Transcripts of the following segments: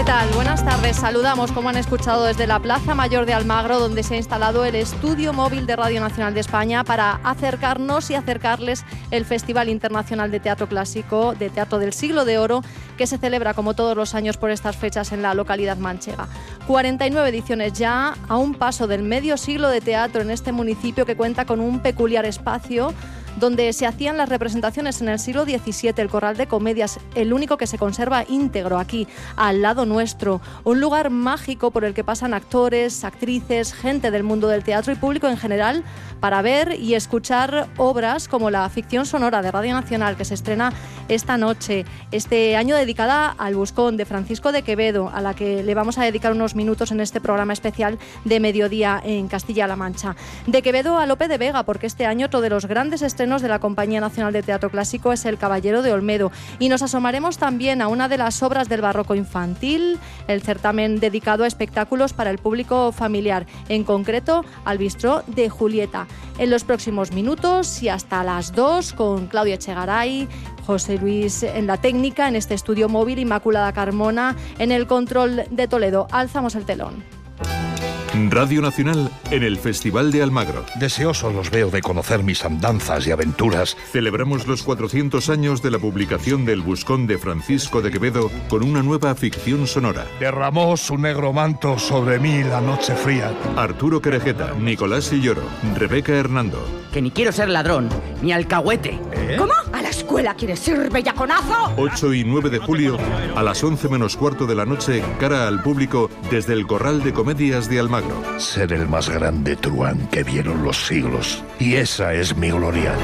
¿Qué tal? Buenas tardes. Saludamos, como han escuchado, desde la Plaza Mayor de Almagro, donde se ha instalado el estudio móvil de Radio Nacional de España para acercarnos y acercarles el Festival Internacional de Teatro Clásico, de Teatro del Siglo de Oro, que se celebra como todos los años por estas fechas en la localidad manchega. 49 ediciones ya, a un paso del medio siglo de teatro en este municipio que cuenta con un peculiar espacio donde se hacían las representaciones en el siglo XVII, el Corral de Comedias, el único que se conserva íntegro aquí, al lado nuestro. Un lugar mágico por el que pasan actores, actrices, gente del mundo del teatro y público en general para ver y escuchar obras como la ficción sonora de Radio Nacional, que se estrena esta noche, este año dedicada al Buscón, de Francisco de Quevedo, a la que le vamos a dedicar unos minutos en este programa especial de mediodía en Castilla-La Mancha. De Quevedo a Lope de Vega, porque este año otro de los grandes estrenos de la Compañía Nacional de Teatro Clásico es El Caballero de Olmedo, y nos asomaremos también a una de las obras del barroco infantil, el certamen dedicado a espectáculos para el público familiar, en concreto al Bistró de Julieta. En los próximos minutos y hasta las 2, con Claudia Echegaray, José Luis en la técnica, en este estudio móvil, Inmaculada Carmona en el control de Toledo. Alzamos el telón. Radio Nacional en el Festival de Almagro. Deseosos los veo de conocer mis andanzas y aventuras. Celebramos los 400 años de la publicación del Buscón de Francisco de Quevedo con una nueva ficción sonora. Derramó su negro manto sobre mí la noche fría. Arturo Querejeta, Nicolás Silloro, Rebeca Hernando. Que ni quiero ser ladrón, ni alcahuete. ¿Cómo? ¿A la escuela quieres ir, bellaconazo? 8 y 9 de julio, a las 11 menos cuarto de la noche, cara al público desde el Corral de Comedias de Almagro. Ser el más grande truán que vieron los siglos. Y esa es mi gloria.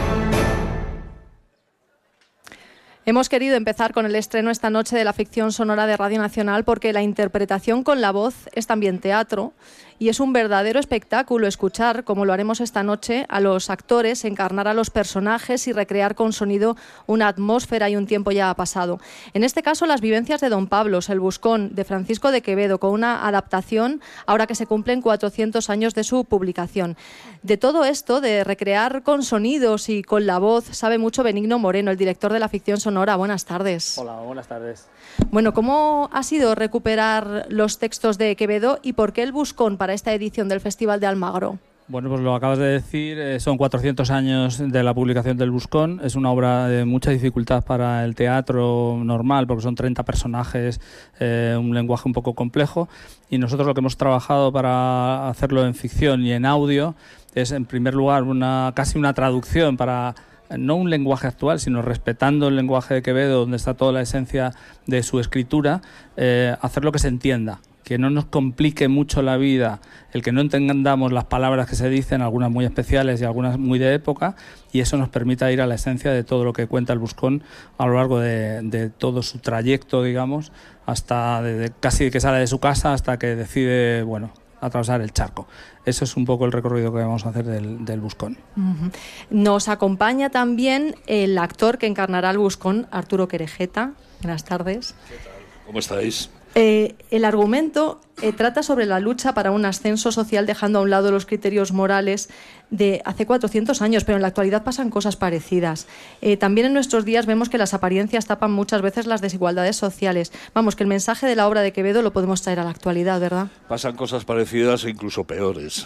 Hemos querido empezar con el estreno esta noche de la ficción sonora de Radio Nacional porque la interpretación con la voz es también teatro y es un verdadero espectáculo escuchar, como lo haremos esta noche, a los actores encarnar a los personajes y recrear con sonido una atmósfera y un tiempo ya pasado. En este caso, las vivencias de Don Pablos, el Buscón, de Francisco de Quevedo, con una adaptación ahora que se cumplen 400 años de su publicación. De todo esto, de recrear con sonidos y con la voz, sabe mucho Benigno Moreno, el director de la ficción sonora. Buenas tardes. Hola, buenas tardes. Bueno, ¿cómo ha sido recuperar los textos de Quevedo y por qué el Buscón para esta edición del Festival de Almagro? Bueno, pues lo acabas de decir, son 400 años de la publicación del Buscón. Es una obra de mucha dificultad para el teatro normal, porque son 30 personajes, un lenguaje un poco complejo. Y nosotros lo que hemos trabajado para hacerlo en ficción y en audio es, en primer lugar, casi una traducción para no un lenguaje actual, sino respetando el lenguaje de Quevedo, donde está toda la esencia de su escritura, hacerlo que se entienda, que no nos complique mucho la vida, el que no entendamos las palabras que se dicen, algunas muy especiales y algunas muy de época, y eso nos permita ir a la esencia de todo lo que cuenta el Buscón a lo largo de todo su trayecto, digamos, hasta casi que sale de su casa hasta que decide, atravesar el charco. Eso es un poco el recorrido que vamos a hacer del Buscón. Uh-huh. Nos acompaña también el actor que encarnará al Buscón, Arturo Querejeta. Buenas tardes. ¿Qué tal? ¿Cómo estáis? El argumento trata sobre la lucha para un ascenso social, dejando a un lado los criterios morales de hace 400 años, pero en la actualidad pasan cosas parecidas. También en nuestros días vemos que las apariencias tapan muchas veces las desigualdades sociales. Vamos, que el mensaje de la obra de Quevedo lo podemos traer a la actualidad, ¿verdad? Pasan cosas parecidas e incluso peores.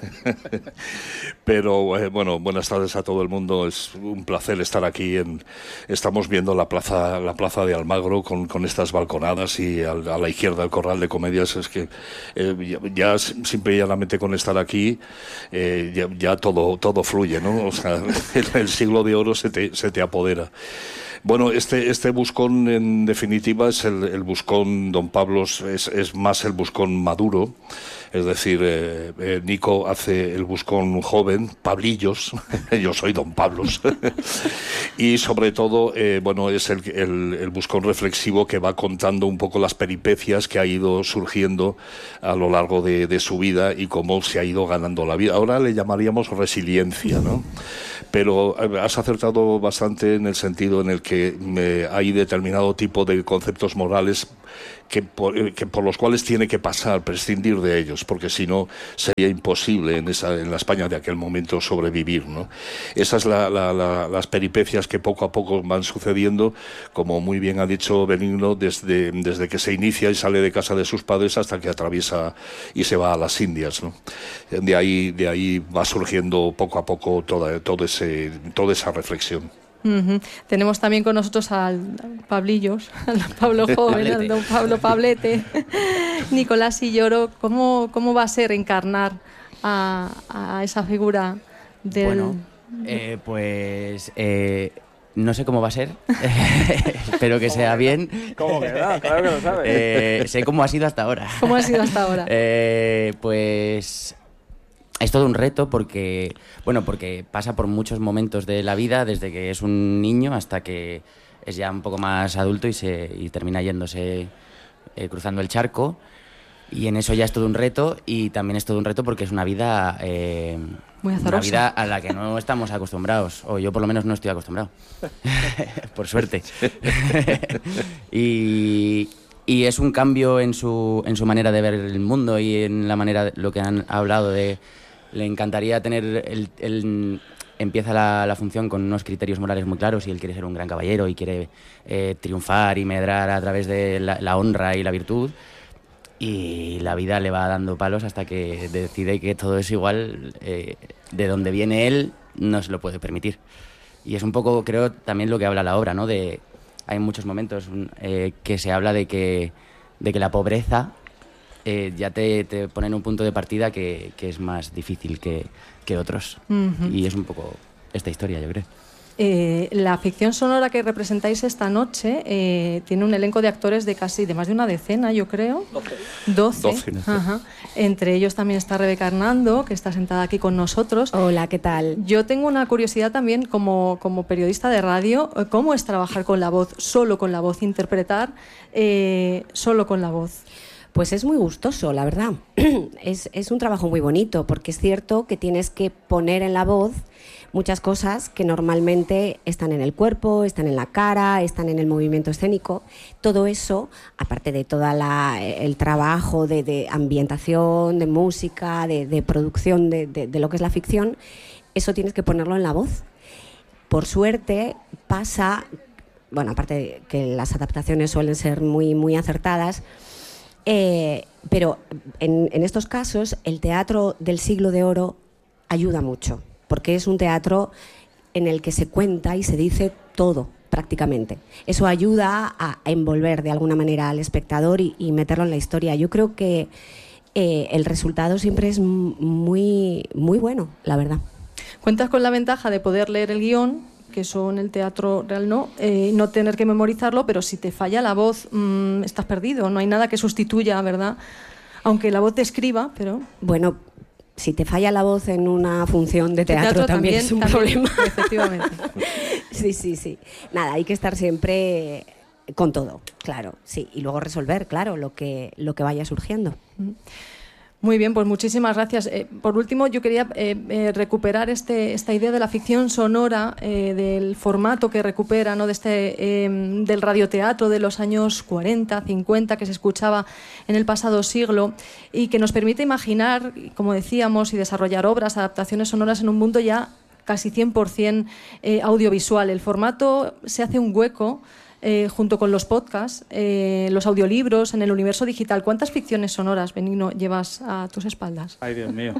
Pero buenas tardes a todo el mundo. Es un placer estar aquí. Estamos viendo la plaza de Almagro con estas balconadas y a la izquierda el Corral de Comedias. Es que ya simple y llanamente con estar aquí ya todo fluye, ¿no? O sea, el siglo de oro se te apodera. Bueno, este Buscón en definitiva es el Buscón Don Pablos, es más el Buscón maduro, es decir, Nico hace el Buscón joven, Pablillos, yo soy Don Pablos, y sobre todo, es el Buscón reflexivo que va contando un poco las peripecias que ha ido surgiendo a lo largo de su vida y cómo se ha ido ganando la vida. Ahora le llamaríamos resiliencia, ¿no? Pero has acertado bastante en el sentido en el que hay determinado tipo de conceptos morales que por los cuales tiene que pasar, prescindir de ellos, porque si no sería imposible en la España de aquel momento sobrevivir, ¿no? Esas las peripecias que poco a poco van sucediendo, como muy bien ha dicho Benigno, desde que se inicia y sale de casa de sus padres hasta que atraviesa y se va a las Indias, ¿no? De ahí va surgiendo poco a poco toda esa reflexión. Tenemos también con nosotros al Pablillos, al Pablo joven, al don Pablo Pablete. Nicolás Illoro, ¿cómo va a ser encarnar a esa figura del... Bueno, no sé cómo va a ser, espero que sea bien. ¿Cómo que no? Claro que lo sabes. Sé cómo ha sido hasta ahora. ¿Cómo ha sido hasta ahora? Pues es todo un reto porque pasa por muchos momentos de la vida, desde que es un niño hasta que es ya un poco más adulto y termina yéndose, cruzando el charco. Y en eso ya es todo un reto, y también es todo un reto porque es una vida, muy azarosa. una vida a la que no estamos acostumbrados, o yo por lo menos no estoy acostumbrado, por suerte. y es un cambio en su manera de ver el mundo y en la manera, lo que han hablado de... Le encantaría tener empieza la función con unos criterios morales muy claros, y él quiere ser un gran caballero y quiere triunfar y medrar a través de la honra y la virtud, y la vida le va dando palos hasta que decide que todo es igual, de donde viene él no se lo puede permitir. Y es un poco, creo, también lo que habla la obra, ¿no? Hay muchos momentos que se habla de que la pobreza ya te pone en un punto de partida que es más difícil que otros. Y es un poco esta historia, yo creo. La ficción sonora que representáis esta noche tiene un elenco de actores de más de una decena, yo creo. 12. Ajá. Entre ellos también está Rebeca Hernando, que está sentada aquí con nosotros. Hola, ¿qué tal? Yo tengo una curiosidad también como periodista de radio. ¿Cómo es trabajar con la voz, solo con la voz, interpretar solo con la voz? Pues es muy gustoso, la verdad. Es un trabajo muy bonito, porque es cierto que tienes que poner en la voz muchas cosas que normalmente están en el cuerpo, están en la cara, están en el movimiento escénico. Todo eso, aparte de todo el trabajo de ambientación, de música, de producción de lo que es la ficción, eso tienes que ponerlo en la voz. Por suerte pasa, bueno, aparte de que las adaptaciones suelen ser muy, muy acertadas, pero en estos casos el teatro del Siglo de Oro ayuda mucho, porque es un teatro en el que se cuenta y se dice todo, prácticamente. Eso ayuda a envolver de alguna manera al espectador y meterlo en la historia. Yo creo que el resultado siempre es muy, muy bueno, la verdad. Cuentas con la ventaja de poder leer el guión, que eso en el teatro real no tener que memorizarlo, pero si te falla la voz, estás perdido. No hay nada que sustituya, ¿verdad? Aunque la voz te escriba, pero... Bueno, si te falla la voz en una función de teatro también es un problema. Efectivamente. Sí. Nada, hay que estar siempre con todo, claro, sí. Y luego resolver, claro, lo que vaya surgiendo. Muy bien, pues muchísimas gracias. Por último, yo quería recuperar esta idea de la ficción sonora, del formato que recupera, ¿no? Del radioteatro de los años 40, 50, que se escuchaba en el pasado siglo, y que nos permite imaginar, como decíamos, y desarrollar obras, adaptaciones sonoras en un mundo ya casi 100% audiovisual. El formato se hace un hueco junto con los podcasts, los audiolibros, en el universo digital. ¿Cuántas ficciones sonoras, Benigno, llevas a tus espaldas? Ay, Dios mío.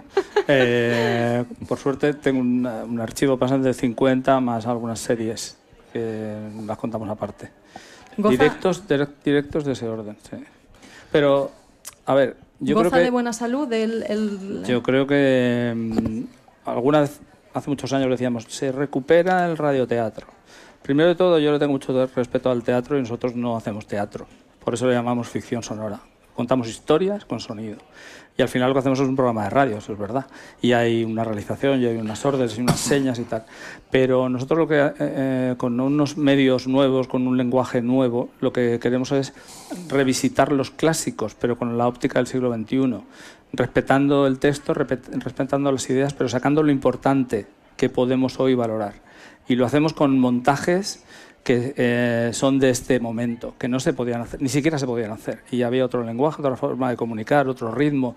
Por suerte tengo un archivo bastante de 50 más algunas series que las contamos aparte. Directos de ese orden, sí. Pero, a ver, yo creo que... ¿Goza de buena salud? Yo creo que alguna vez, hace muchos años decíamos, se recupera el radioteatro. Primero de todo, yo le tengo mucho respeto al teatro y nosotros no hacemos teatro. Por eso le llamamos ficción sonora. Contamos historias con sonido. Y al final lo que hacemos es un programa de radio, eso es verdad. Y hay una realización, y hay unas órdenes, y unas señas y tal. Pero nosotros lo que, con unos medios nuevos, con un lenguaje nuevo, lo que queremos es revisitar los clásicos, pero con la óptica del siglo XXI. Respetando el texto, respetando las ideas, pero sacando lo importante que podemos hoy valorar. Y lo hacemos con montajes que son de este momento, que no se podían hacer, ni siquiera se podían hacer. Y había otro lenguaje, otra forma de comunicar, otro ritmo.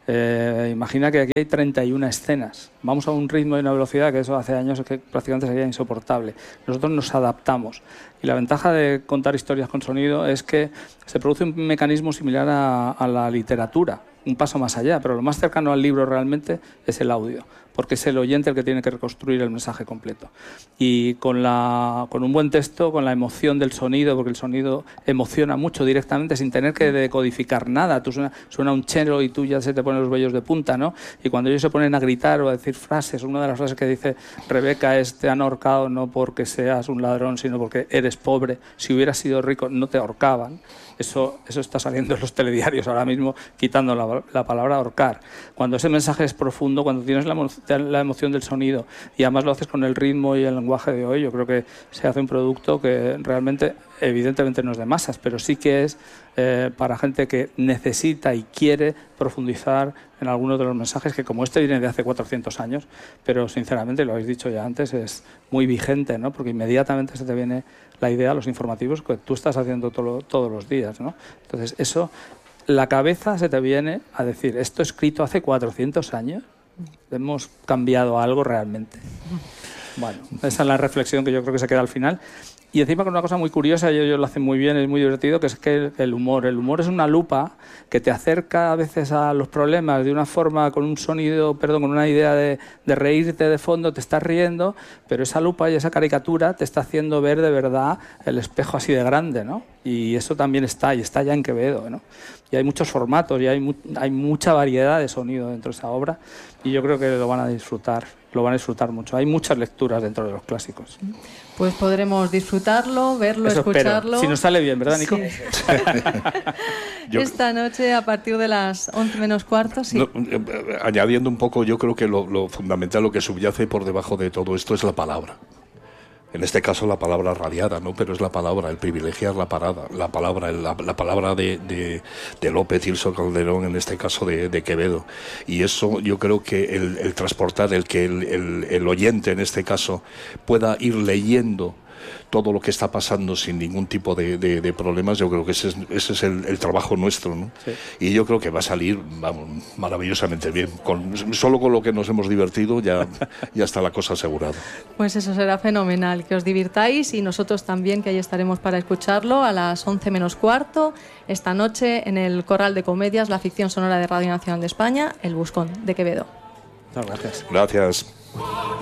Imagina que aquí hay 31 escenas. Vamos a un ritmo y una velocidad que eso hace años que prácticamente sería insoportable. Nosotros nos adaptamos. Y la ventaja de contar historias con sonido es que se produce un mecanismo similar a la literatura, un paso más allá, pero lo más cercano al libro realmente es el audio, porque es el oyente el que tiene que reconstruir el mensaje completo. Y con un buen texto, con la emoción del sonido, porque el sonido emociona mucho directamente sin tener que decodificar nada. Tú suena un cello y tú ya se te ponen los vellos de punta, ¿no? Y cuando ellos se ponen a gritar o a decir frases, una de las frases que dice Rebeca es: te han ahorcado no porque seas un ladrón, sino porque eres pobre. Si hubieras sido rico no te ahorcaban. Eso está saliendo en los telediarios ahora mismo, quitando la palabra ahorcar. Cuando ese mensaje es profundo, cuando tienes la emoción del sonido y además lo haces con el ritmo y el lenguaje de hoy, yo creo que se hace un producto que realmente, evidentemente no es de masas, pero sí que es para gente que necesita y quiere profundizar en algunos de los mensajes que, como este, viene de hace 400 años, pero sinceramente, lo habéis dicho ya antes, es muy vigente, ¿no? Porque inmediatamente se te viene la idea, los informativos que tú estás haciendo todos los días, ¿no? Entonces, eso, la cabeza se te viene a decir, esto escrito hace 400 años, hemos cambiado algo realmente. Bueno, esa es la reflexión que yo creo que se queda al final. Y encima con una cosa muy curiosa, ellos lo hacen muy bien, es muy divertido, que es que el humor es una lupa que te acerca a veces a los problemas de una forma, con un sonido, con una idea de reírte de fondo, te estás riendo, pero esa lupa y esa caricatura te está haciendo ver de verdad el espejo así de grande, ¿no? Y eso también está ya en Quevedo, ¿no? Y hay muchos formatos y hay mucha variedad de sonido dentro de esa obra y yo creo que lo van a disfrutar mucho. Hay muchas lecturas dentro de los clásicos. Pues podremos disfrutarlo, verlo, eso escucharlo. Espero. Si nos sale bien, ¿verdad, Nico? Sí. Esta noche, a partir de las 11 menos cuarto, sí. No, añadiendo un poco, yo creo que lo fundamental, lo que subyace por debajo de todo esto es la palabra. En este caso la palabra radiada, ¿no? Pero es la palabra, el privilegiar la palabra de Lope, Tirso, Calderón, en este caso de Quevedo. Y eso yo creo que el transportar, el que el oyente en este caso pueda ir leyendo todo lo que está pasando sin ningún tipo de problemas, yo creo que ese es el trabajo nuestro, ¿no? Sí. Y yo creo que va a salir, vamos, maravillosamente bien. Solo con lo que nos hemos divertido ya está la cosa asegurada. Pues eso será fenomenal, que os divirtáis y nosotros también, que ahí estaremos para escucharlo a las 11 menos cuarto, esta noche en el Corral de Comedias, la ficción sonora de Radio Nacional de España, El Buscón, de Quevedo. Muchas gracias. Gracias.